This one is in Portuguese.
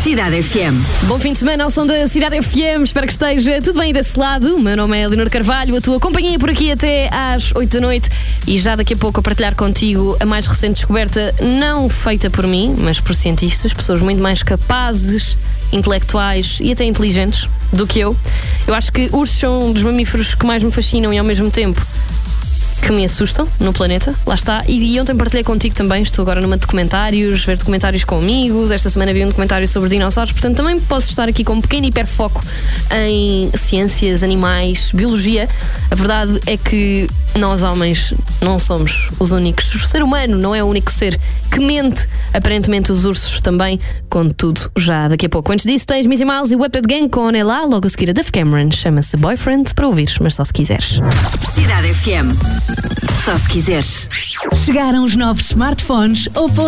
Cidade FM. Bom fim de semana ao som da Cidade FM. Espero que esteja tudo bem desse lado. O meu nome é Leonor Carvalho, a tua companhia por aqui até às 8 da noite. E já daqui a pouco a partilhar contigo a mais recente descoberta, não feita por mim, mas por cientistas, pessoas muito mais capazes, intelectuais e até inteligentes do que eu. Eu acho que ursos são um dos mamíferos que mais me fascinam e ao mesmo tempo que me assustam no planeta, lá está. E ontem partilhei contigo também, estou agora numa de documentários, ver documentários com amigos. Esta semana vi um documentário sobre dinossauros, portanto também posso estar aqui com um pequeno hiperfoco em ciências, animais, biologia. A verdade é que nós homens não somos os únicos. O ser humano não é o único ser que mente. Aparentemente os ursos também, contudo, já daqui a pouco. Antes disso tens Missy Miles e Weaped Gang com Onelá, logo a seguir a Duff Cameron, chama-se Boyfriend, para ouvires, mas só se quiseres. Cidade FM. Só se quiseres. Chegaram os novos smartphones Oppo